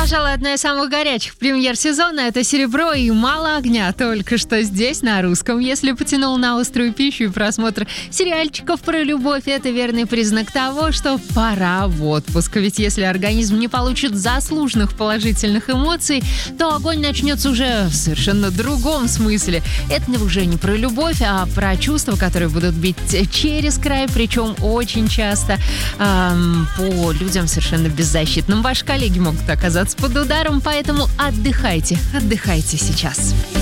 Пожалуй, одна из самых горячих премьер сезона — это «Серебро» и «Мало огня». Только что здесь, на русском. Если потянул на острую пищу и просмотр сериальчиков про любовь, это верный признак того, что пора в отпуск. Ведь если организм не получит заслуженных положительных эмоций, то огонь начнется уже в совершенно другом смысле. Это уже не про любовь, а про чувства, которые будут бить через край, причем очень часто по людям совершенно беззащитным. Ваши коллеги могут оказаться под ударом, поэтому отдыхайте сейчас.